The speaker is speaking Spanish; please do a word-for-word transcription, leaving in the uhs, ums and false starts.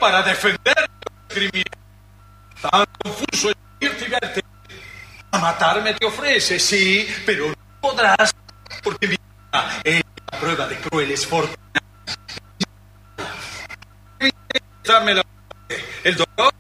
para defender a los criminales. Tan confuso es irte y verte. A matarme te ofrece, sí, pero no podrás, porque mi vida es la prueba de crueles fortunas. Darme la... El dolor